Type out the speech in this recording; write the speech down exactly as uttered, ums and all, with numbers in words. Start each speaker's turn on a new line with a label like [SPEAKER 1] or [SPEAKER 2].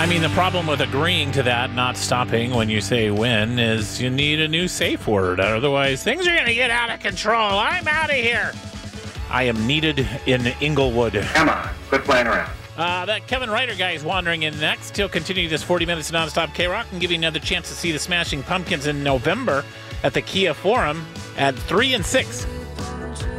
[SPEAKER 1] I mean, the problem with agreeing to that, not stopping when you say win, is you need a new safe word. Otherwise, things are going to get out of control. I'm out of here. I am needed in Inglewood.
[SPEAKER 2] Come on, quit playing around.
[SPEAKER 1] Uh, that Kevin Ryder guy is wandering in next. He'll continue this forty minutes of nonstop K-Rock and give you another chance to see the Smashing Pumpkins in November at the Kia Forum at three and six.